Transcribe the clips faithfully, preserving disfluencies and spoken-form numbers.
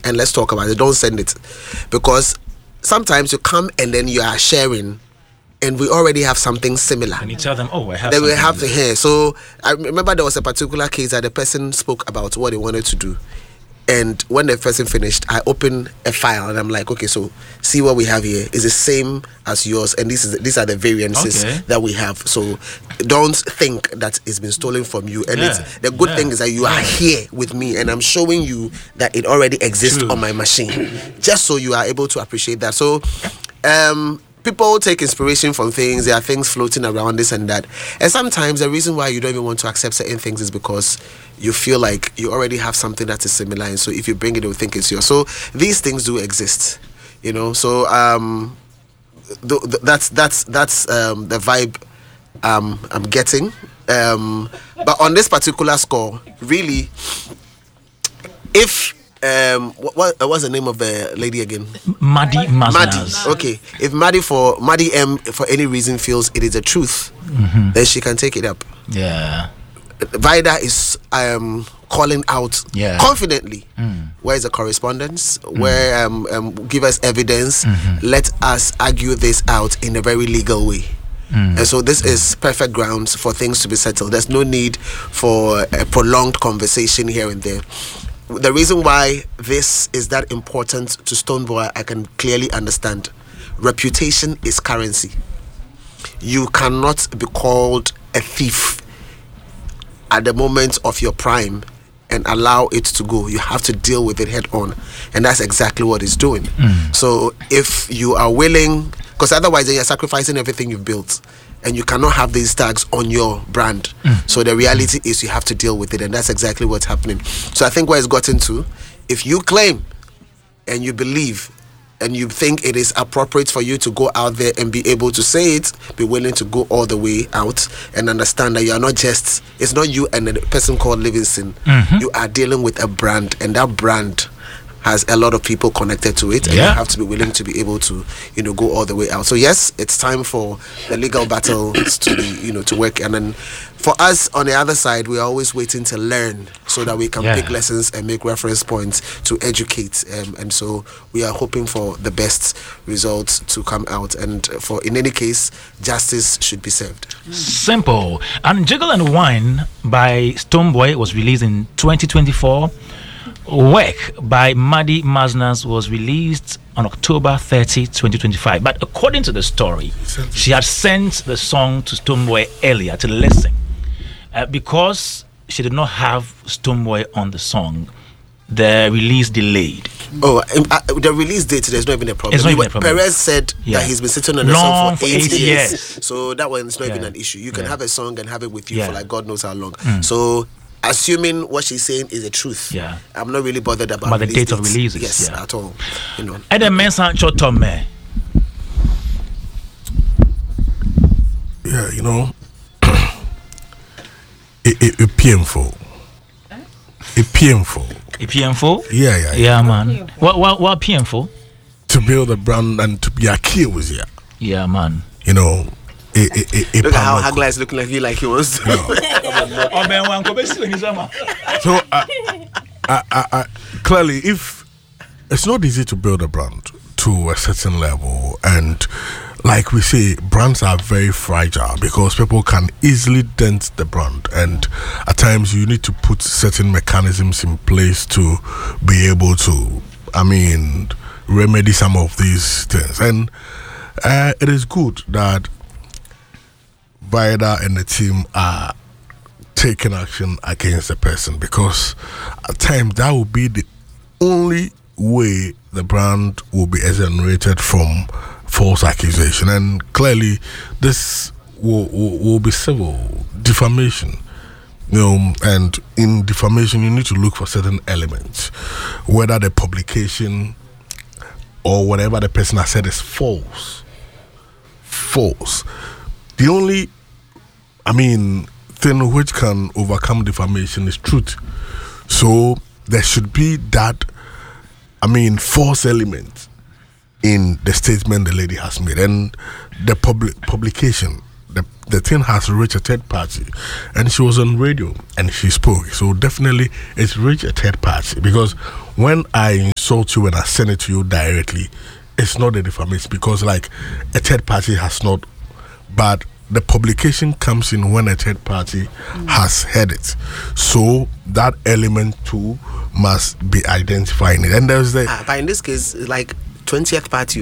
and let's talk about it. Don't send it, because sometimes you come and then you are sharing, and we already have something similar. And you tell them, oh, I have. Then we have to like hear. So I remember there was a particular case that the person spoke about what they wanted to do. And when the person finished, I opened a file and I'm like, okay, so see what we have here is the same as yours, and this is these are the variances Okay. that we have. So don't think that it's been stolen from you. And Yeah. it's, the good Yeah. thing is that you are here with me, and I'm showing you that it already exists True. on my machine, just so you are able to appreciate that. So, um. people take inspiration from things. There are things floating around this and that. And sometimes the reason why you don't even want to accept certain things is because you feel like you already have something that is similar. And so if you bring it, they'll think it's yours. So these things do exist, you know. So um, th- th- that's that's that's um, the vibe um, I'm getting. Um, but on this particular score, really, if Um, what, what what's the name of the lady again? Maddie Maddie. Masnas. Okay. If Maddie for Maddie M for any reason feels it is the truth, Mm-hmm. then she can take it up. Yeah. Vida is um calling out Yeah. confidently. Mm. Where is the correspondence? Where um, um give us evidence? Mm-hmm. Let us argue this out in a very legal way. Mm. And so this is perfect grounds for things to be settled. There's no need for a prolonged conversation here and there. The reason why this is that important to Stonebwoy, I can clearly understand. Reputation is currency. You cannot be called a thief at the moment of your prime and allow it to go. You have to deal with it head on, and that's exactly what it's doing. Mm. So if you are willing, because otherwise then you're sacrificing everything you've built, and you cannot have these tags on your brand. Mm. So the reality is you have to deal with it, and that's exactly what's happening. So I think where it's gotten to, if you claim and you believe and you think it is appropriate for you to go out there and be able to say it, be willing to go all the way out and understand that you are not just, it's not you and a person called Livingston. Mhm. You are dealing with a brand, and that brand has a lot of people connected to it, and Yeah. you have to be willing to be able to, you know, go all the way out. So yes, it's time for the legal battles to be, you know, to work. And then for us on the other side, we are always waiting to learn so that we can Yeah. pick lessons and make reference points to educate. Um, and so we are hoping for the best results to come out. And for in any case, justice should be served. Simple. And Jiggle and Wine by Stonebwoy was released in twenty twenty-four. Work by Maddie Masnas was released on October thirtieth, twenty twenty-five. But according to the story, she had sent the song to Stonebwoy earlier to listen. Uh, because she did not have Stonebwoy on the song, the release delayed. Oh, um, uh, the release date, there's not even a problem. It's not even We- a problem. Perez said Yeah. that he's been sitting on the Long song for for eight, eight years. years. So that one is not even Yeah. an issue. You can Yeah. have a song and have it with you Yeah. for like God knows how long. Mm. So assuming what she's saying is the truth, Yeah. I'm not really bothered about But the release date of dates. releases, Yes, yeah. at all. You know. And the Mensa Chotome. Yeah, you know, it, it, it painful. It painful. A P M four? Yeah, yeah, yeah. Yeah, man. What what what P M four? To build a brand and to be accused, yeah. Yeah, man. You know, it, it, it, it Look at how palma- Hagla is looking like he like he wants to. So, I, I, I, I, clearly, if it's not easy to build a brand to a certain level, and like we say, brands are very fragile because people can easily dent the brand, and at times you need to put certain mechanisms in place to be able to, I mean, remedy some of these things. And uh, it is good that Vida and the team are taking action against the person, because at times that will be the only way the brand will be exonerated from false accusation. And clearly this will, will, will be civil defamation, you know. And in defamation you need to look for certain elements, whether the publication or whatever the person has said is false false the only I mean thing which can overcome defamation is truth. So there should be that, I mean, false element in the statement the lady has made, and the public publication, the the thing has reached a third party, and she was on radio and she spoke. So definitely, it's reached a third party, because when I insult you and I send it to you directly, it's not a defamation, because like a third party has not, but the publication comes in when a third party mm. has heard it. So that element too must be identified in it. And there's the ah, but in this case, like twentieth party.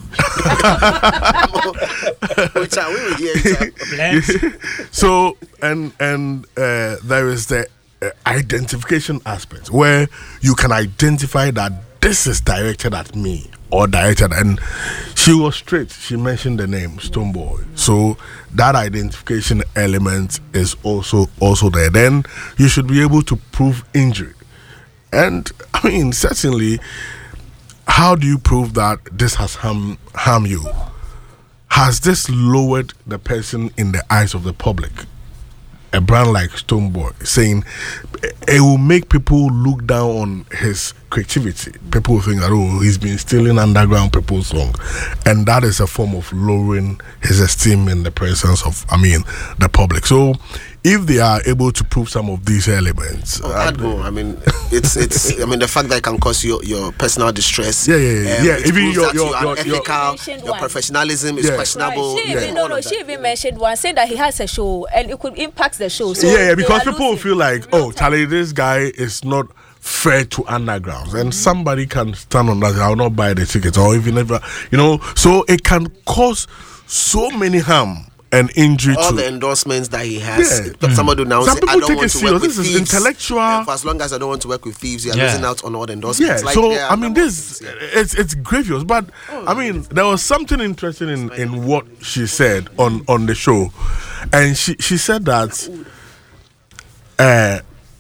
Which are we here? So and and uh, there is the uh, identification aspect where you can identify that this is directed at me or directed, and she was straight. She mentioned the name Stonebwoy. So that identification element is also also there. Then you should be able to prove injury. And I mean, certainly, how do you prove that this has harm, harm you? Has this lowered the person in the eyes of the public? A brand like Stonebwoy saying it will make people look down on his creativity. People will think that, oh, he's been stealing underground people's song, and that is a form of lowering his esteem in the presence of, I mean, the public. So if they are able to prove some of these elements, oh, uh, go. I mean, it's it's. I mean, the fact that it can cause you your personal distress. Yeah, yeah, yeah. Um, yeah. Even your your, your, your, your ethical, your, your professionalism is yeah. questionable. Right. She yeah. even, no, no, she even mentioned one, saying that he has a show and it could impact the show. So yeah, yeah, because people will losing. feel like, oh, Charlie, this guy is not fair to undergrounds, and mm-hmm. somebody can stand on that. I'll not buy the tickets, or even if you know. So it can cause so many harm and injury all to the endorsements that he has. Yeah. Mm. Somebody now Some say, people I don't take want it to serious. work with This is thieves. intellectual. And for as long as I don't want to work with thieves, you're Yeah. losing out on all the endorsements. Yeah, Like, so yeah, I mean, this yeah. it's it's grievous, but oh, I mean, there was something interesting in, in what she said on, on the show, and she she said that uh,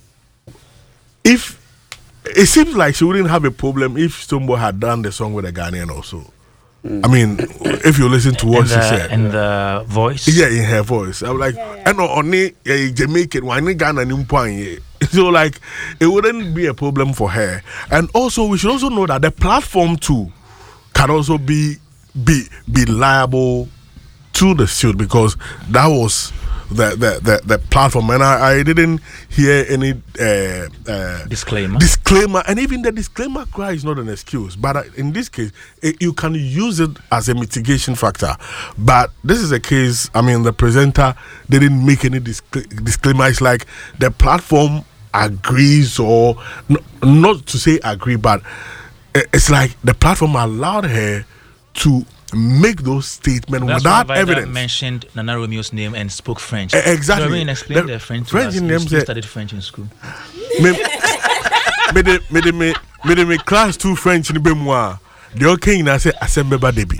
if it seems like she wouldn't have a problem if Stonebwoy had done the song with a Ghanaian also. Mm. I mean, if you listen to what in she the, said, in the voice, yeah, in her voice, I'm like, I know only Jamaican, why not Ghana? So like, it wouldn't be a problem for her. And also, we should also know that the platform too can also be be be liable to the suit, because that was the the the, the platform, and I, I didn't hear any uh, uh, disclaimer. Disclaimer, and even the disclaimer cry is not an excuse. But uh, in this case, it, you can use it as a mitigation factor. But this is a case. I mean, the presenter didn't make any discla- disclaimer. It's like the platform agrees, or n- not to say agree, but it's like the platform allowed her to make those statements That's without why Vida evidence. mentioned Nana Romeo's name and spoke French. E- exactly. So I mean, explain The the French to French us. You names still are- studied French in school. me me de me de me me de me class two French in Bemois. The okay I say assemble debi.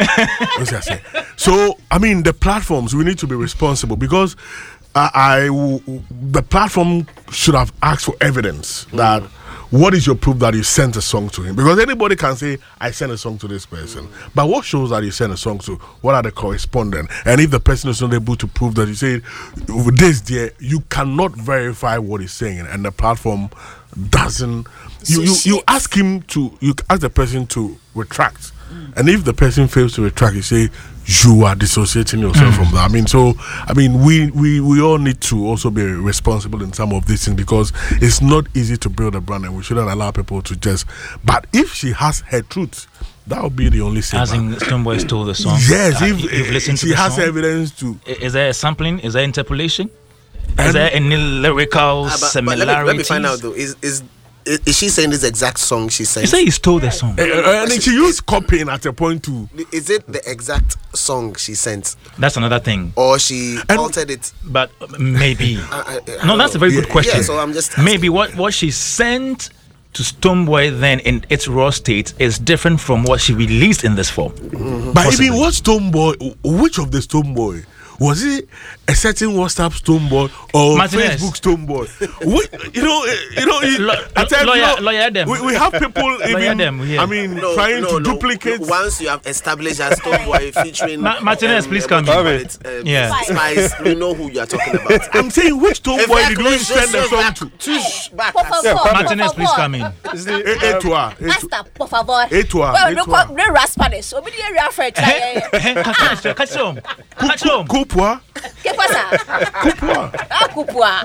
So I mean, the platforms, we need to be responsible, because I, I w- the platform should have asked for evidence that. What is your proof that you sent a song to him? Because anybody can say, I sent a song to this person. Mm. But what shows that you sent a song to? What are the correspondents? And if the person is not able to prove that you said, with this, dear, you cannot verify what he's saying. And the platform doesn't. You, you, you ask him to, you ask the person to retract. Mm. And if the person fails to retract, you say, you are dissociating yourself mm. from that. I mean, so, I mean, we, we, we all need to also be responsible in some of these things, because it's not easy to build a brand, and we shouldn't allow people to just. But if she has her truth, that would be the only thing. As in, Stonebwoy stole the song. Yes, uh, if you- you've listened to she the has song? evidence to. I- Is there a sampling? Is there interpolation? Is And- there any lyrical Ah, but, but similarities? let, me, let me find out though. Is is is, is she saying this exact song she sang? You say he stole the song. Uh, uh, and she used copying at a point too. Is it the exact song she sent, That's another thing. or she And- altered it? But uh, maybe. I- I- I no, don't that's a know. very Yeah, good question. yeah, so I'm just asking. Maybe what, what she sent to Stonebwoy then in its raw state is different from what she released in this form. But Possibly. even what Stonebwoy, which of the Stonebwoy? Was it a certain WhatsApp Stonebwoy or Martinez. Facebook Stonebwoy? We, you know, eh, you know, you- Lo- at times, lawyer- you know, lawyer them. We, we have people even. them, yeah. I mean, No, trying no, to no. duplicate. Once you have established as Stonebwoy featuring Ma- Martinez, please come what do in. you call it, um, Yeah. Spice, we know who you are talking about. I'm saying, which Stonebwoy did you send the song to? Tush, back. Por favor, Yeah, por Martinez, please favor. come in. Is the, Eh, eh, toi, eh, toi. Master, por favor. Et toi, Well, et no, toi. no raspa this. Obi di area for try. Catch him. Catch him. Coup- coup Kupwa. ¿Qué pasa? Kupwa. Ah, Kupwa.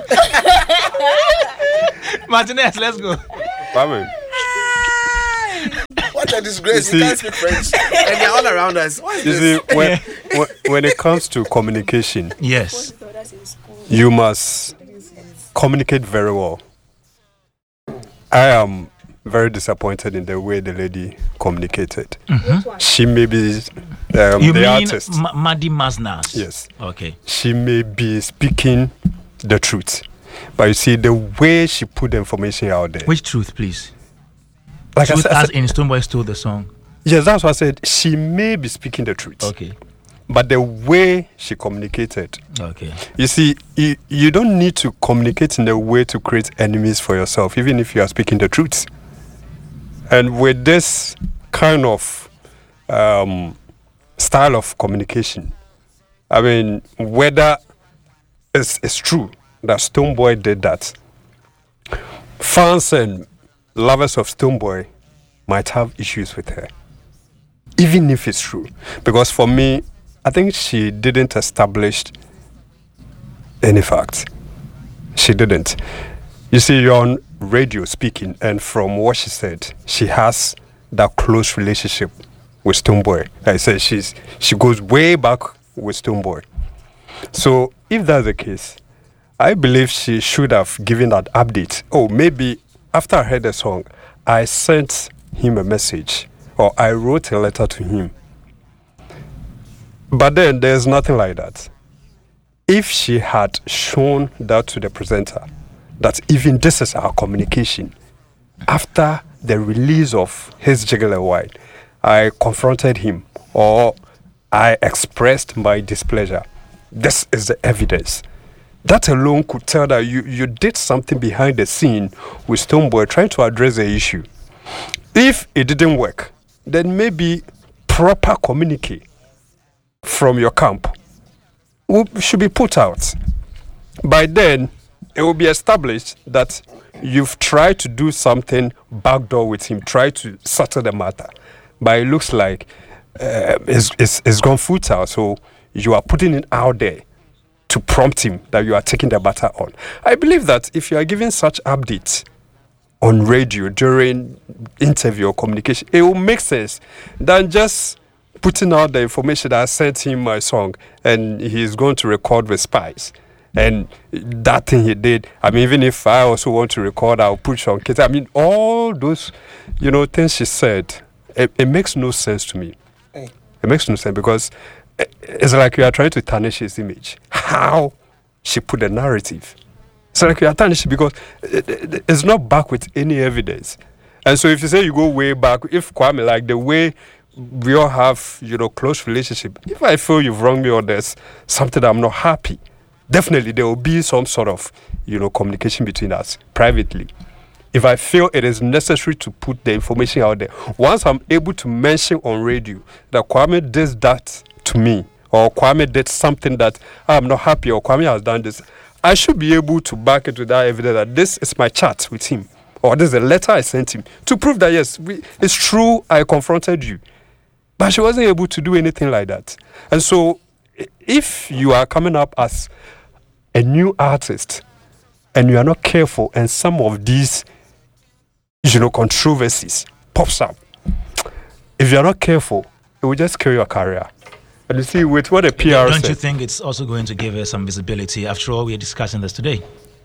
Martinez, let's go. Kwame. What a disgrace! You You, see- can't speak French, and they're all around us. What is You this? see, when, when, when it comes to communication, Yes. you must communicate very well. I am very disappointed in the way the lady communicated. She may be um, You the mean artist. Ma- Maddie Maznas? Yes. Okay. She may be speaking the truth, but you see the way she put the information out there. Which truth, please? Like I Truth said, I as said- in Stonebwoy stole the song. yes, that's what I said. She may be speaking the truth, Okay. but the way she communicated. Okay. You see, you, you don't need to communicate in a way to create enemies for yourself, even if you are speaking the truth. And with this kind of um, style of communication, I mean, whether it's, it's true that Stonebwoy did that, fans and lovers of Stonebwoy might have issues with her, even if it's true. Because for me, I think she didn't establish any fact. She didn't. You see, you're on radio speaking, and from what she said, she has that close relationship with Stonebwoy. I said she's she goes way back with Stonebwoy. So if that's the case, I believe she should have given that update. Oh, maybe after I heard the song, I sent him a message, or I wrote a letter to him. But then there's nothing like that. If she had shown that to the presenter, that even this is our communication, after the release of his Jiggle and Wine, I confronted him, or I expressed my displeasure. This is the evidence. That alone could tell that you, you did something behind the scene with Stonebwoy trying to address the issue. If it didn't work, then maybe proper communique from your camp will, should be put out. By then, it will be established that you've tried to do something backdoor with him, try to settle the matter. But it looks like uh, it's, it's, it's gone futile. So you are putting it out there to prompt him that you are taking the matter on. I believe that if you are giving such updates on radio during interview or communication, it will make sense than just putting out the information that I sent him my song and he's going to record with Spice. And that thing he did, I mean, even if I also want to record, I'll put on kids. I mean, all those, you know, things she said, it, it makes no sense to me. Hey. It makes no sense because it- it's like you are trying to tarnish his image. How she put the narrative. It's like you are tarnishing because it, it, it's not back with any evidence. And so if you say you go way back, if Kwame, like the way we all have, you know, close relationship, if I feel you've wronged me or there's something I'm not happy, definitely there will be some sort of, you know, communication between us privately. If I feel it is necessary to put the information out there, once I'm able to mention on radio that Kwame did that to me, or Kwame did something that I'm not happy, or Kwame has done this, I should be able to back it with that evidence that this is my chat with him, or this is a letter I sent him to prove that yes, we, it's true, I confronted you. But she wasn't able to do anything like that. And so i- if you are coming up as a new artist and you are not careful and some of these, you know, controversies pops up, if you are not careful, it will just kill your career. And you see, with what a P R Don't said, you think it's also going to give her some visibility? After all, we are discussing this today.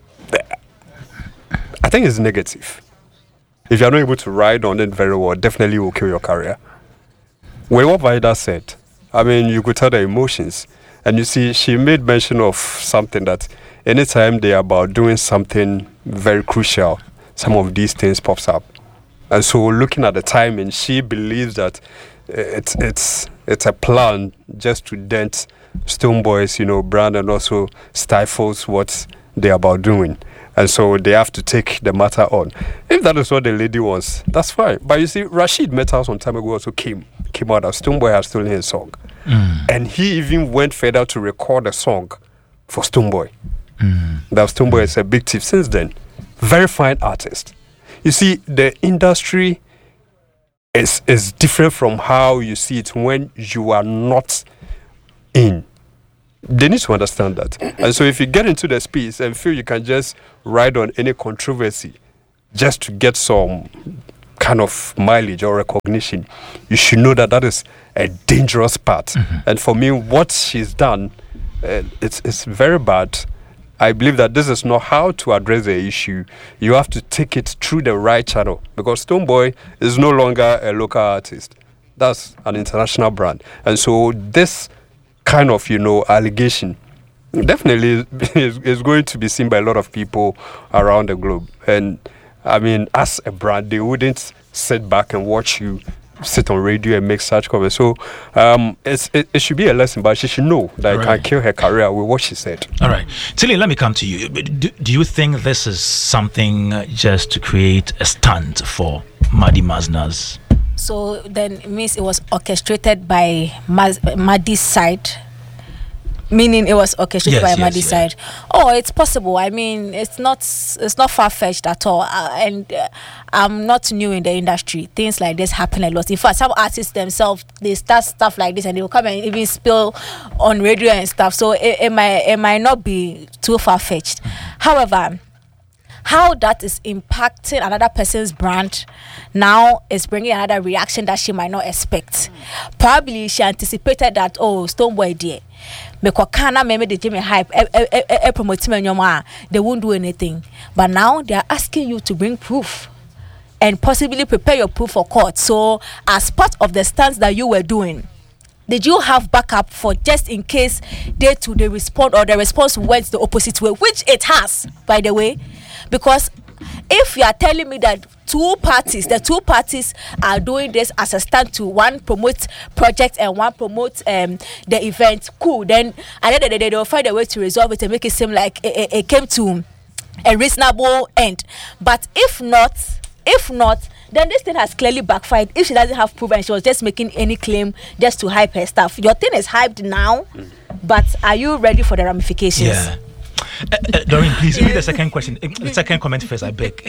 I think it's negative. If you are not able to ride on it very well, definitely will kill your career. With what Vida said, I mean, you could tell the emotions. And you see, she made mention of something that anytime they are about doing something very crucial, some of these things pops up. And so looking at the timing, she believes that it's it's it's a plan just to dent Stonebwoy's, you know, brand and also stifles what they're about doing. And so they have to take the matter on. If that is what the lady wants, that's fine. But you see, Rashid Metal some time ago also came came out that Stonebwoy has stolen his song. Mm. And he even went further to record a song for Stonebwoy. Mm. That Stonebwoy is a big thief since then. Very fine artist. You see, the industry is is different from how you see it when you are not in. They need to understand that. And so if you get into the space and feel you can just ride on any controversy just to get some kind of mileage or recognition, you should know that that is a dangerous path. Mm-hmm. And for me, what she's done, uh, it's, it's very bad. I believe that this is not how to address the issue. You have to take it through the right channel, because Stonebwoy is no longer a local artist. That's an international brand. And so this kind of, you know, allegation definitely is, is going to be seen by a lot of people around the globe. And I mean, as a brand, they wouldn't sit back and watch you sit on radio and make such comments. So um, it's, it, it should be a lesson, but she should know that right. it can kill her career with what she said. All right. Tilly, let me come to you. Do, do you think this is something just to create a stunt for Maddie Masnaz? So then it means it was orchestrated by Maz- Maddie's side? Meaning it was orchestrated yes, by yes, Maddie's yeah. side. Oh, it's possible. I mean, it's not it's not far-fetched at all. Uh, and uh, I'm not new in the industry. Things like this happen a lot. In fact, some artists themselves, they start stuff like this and they will come and even spill on radio and stuff. So it, it might it might not be too far-fetched. However, how that is impacting another person's brand now is bringing another reaction that she might not expect. Probably she anticipated that, oh, Stonebwoy dear, because Kana maybe the Jimmy hype, they won't do anything. But now they are asking you to bring proof and possibly prepare your proof for court. So as part of the stance that you were doing, did you have backup for just in case they too they respond or the response went the opposite way, which it has, by the way? Because if you are telling me that two parties, the two parties are doing this as a stunt to one promote project and one promote um, the event, cool, then at the end of the day, they'll find a way to resolve it and make it seem like it, it, it came to a reasonable end. But if not, if not, then this thing has clearly backfired. If she doesn't have proof and she was just making any claim just to hype her stuff, your thing is hyped now, but are you ready for the ramifications? Yeah. Uh, uh, Doreen, please read the second question. The second comment first, I beg.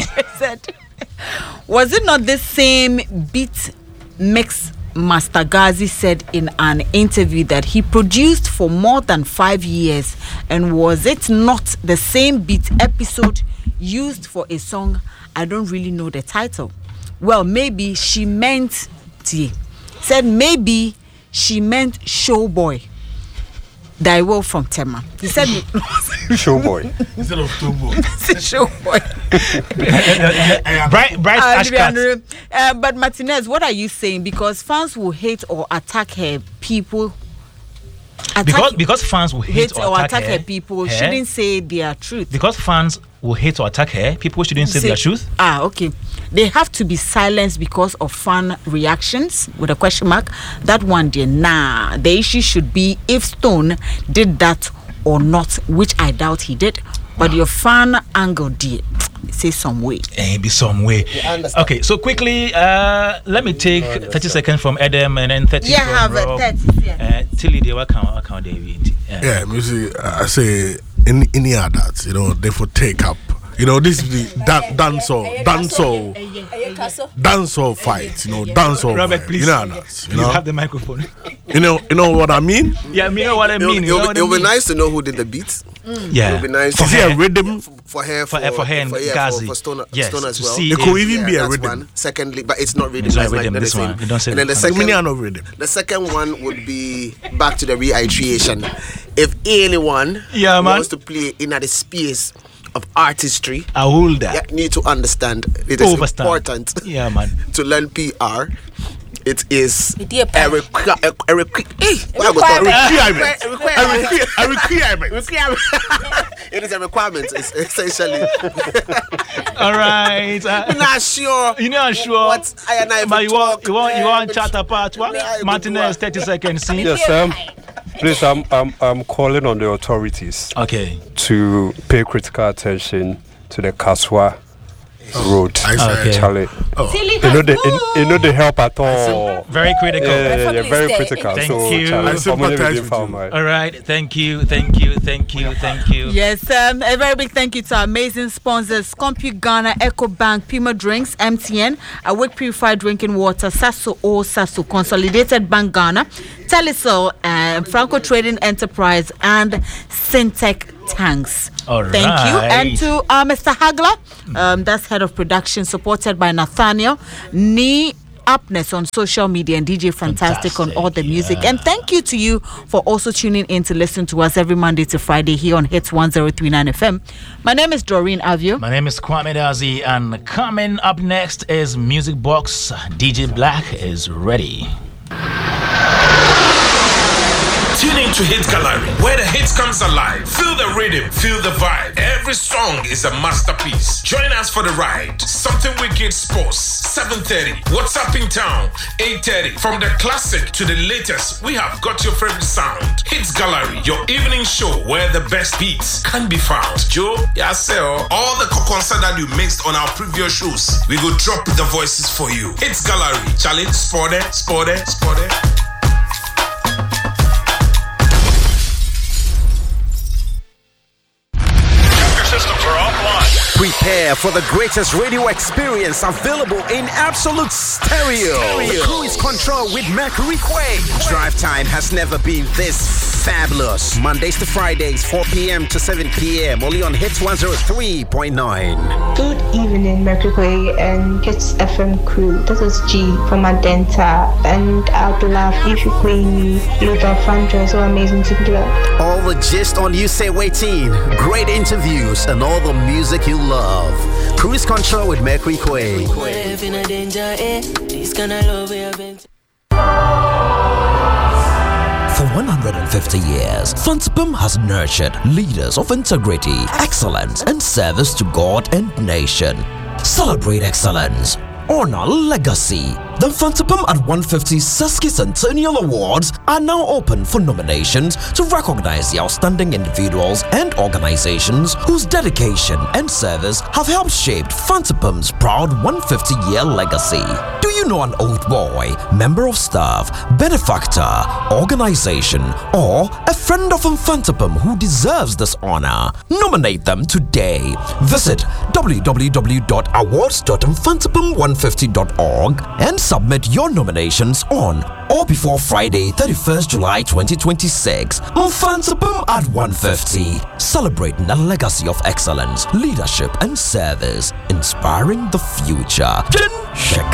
Was it not the same beat mix Master Ghazi said in an interview that he produced for more than five years? And was it not the same beat episode used for a song? I don't really know the title. Well, maybe she meant T. Said maybe she meant Showboy. Daiwo from Tema. He said Showboy. Instead of Showboy. Showboy. Bright, bright uh, Ashkat. Uh, but Martinez, what are you saying? Because fans will hate or attack her people. Attack because because fans will hate, hate or, or attack, attack her, her people her, shouldn't say their truth. Because fans will hate or attack her, people shouldn't say, say their truth. Ah, okay. They have to be silenced because of fan reactions with a question mark. That one, dear, nah. The issue should be if Stone did that or not, which I doubt he did. But wow. your fan angle, dear, say some way. Eh, be some way. Okay, so quickly, uh, let me take thirty seconds from Adam and then thirty yeah, from Rob. thirty, yeah. Uh, Tilly, they will count, count David. Yeah, yeah you see, I say in any others, you know, they for take up. You know, this is the dan- dancehall, dancehall, dancehall fight. You know, dancehall. Robert, fight. please. You know, that, you you know? have the microphone. You know, you know what I mean. Yeah, you know what I mean. It'll, you know it'll, be, it'll be nice to know who did the beats. Mm. Yeah, it'll be nice. For her, rhythm for her, for, for, for her and for, yeah, Ghazi. for, for Stone, yes, Stone as well. It could even yeah, be a rhythm. One. Secondly, but it's not rhythm. It's not like rhythm. This the one, you don't say. And then the second, many are not rhythm. The second one would be back to the reiteration. If anyone yeah, man. wants to play in the space of artistry, I hold that. You need to understand it is Overstand. important yeah, man. to learn P R. It is a requirement. A requirement. It is a requirement. It's essentially. All right. Uh, I'm not sure. You're not sure. What I and I but you want, you want, you want chat apart? What? Martinez, thirty seconds. See? Yes, um, please, I'm, I'm, I'm calling on the authorities. Okay. To pay critical attention to the Kaswa road. Okay. Charlie. Oh. You know they, you, you know they help at all. Very critical. Yeah, yeah, yeah, very critical. Thank so, you. Charlie, I sympathize with you. All right. Thank you. Thank you. Thank you. Thank you. Yes. Um, a very big thank you to our amazing sponsors: Compute Ghana, Eco Bank, Pima Drinks, M T N, Awake Purified Drinking Water, Sasso O Sasso, Consolidated Bank Ghana, Telecel, and uh, Franco Trading Enterprise, and Syntec Tanks. All Thank right. you. And to uh, Mister Hagler, um, that's head of production, supported by Nathaniel Nee. Upness on social media, and D J Fantastic, Fantastic on all the music. Yeah. And thank you to you for also tuning in to listen to us every Monday to Friday here on Hits one oh three point nine F M. My name is Doreen Avio. My name is Kwame Dazi, and coming up next is Music Box. D J Black is ready. Tune in to Hit Gallery, where the hits comes alive. Feel the rhythm, feel the vibe. Every song is a masterpiece. Join us for the ride. Something Wicked Sports, seven thirty. What's Up in Town, eight thirty. From the classic to the latest, we have got your favorite sound. Hits Gallery, your evening show where the best beats can be found. Joe, Yaseo, all the concert that you mixed on our previous shows, we will drop the voices for you. Hits Gallery, challenge, sport it, sport it, sport it. Prepare for the greatest radio experience available in absolute stereo. stereo. Cruise control with Mercury Quay. Drive time has never been this fabulous. Mondays to Fridays, four p.m. to seven p.m. Only on Hits one oh three point nine. Good evening, Mercury Quay and Hits F M crew. This is G from Adenta, and I'd love if you play me Luther Fandra, so amazing to do that. All the gist on You Say Waiting, great interviews, and all the music you love. Cruise control with Mercury Quay. For one hundred fifty years, Fantipum has nurtured leaders of integrity, excellence, and service to God and nation. Celebrate excellence. Honor legacy. The Fantipum at one fifty Sesquicentennial Awards are now open for nominations to recognize the outstanding individuals and organizations whose dedication and service have helped shape Fantipum's proud one hundred fifty year legacy. Do you know an old boy, member of staff, benefactor, organization, or a friend of Fantipum who deserves this honor? Nominate them today. Visit w w w dot awards dot fantipum one fifty dot org and submit your nominations on or before Friday, thirty-first July twenty twenty-six. Fantipum at one fifty, celebrating a legacy of excellence, leadership, and service, inspiring the future. Check